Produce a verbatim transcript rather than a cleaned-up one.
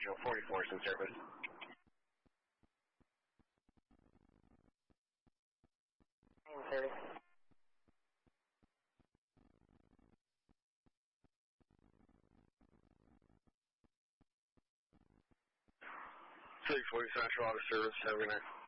Joe forty-four is in service. In service. six forty Central out of service. Have a good night.